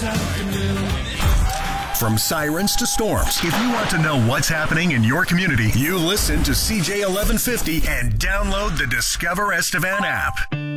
From sirens to storms, if you want to know what's happening in your community, you listen to CJ 1150 and download the Discover Estevan app.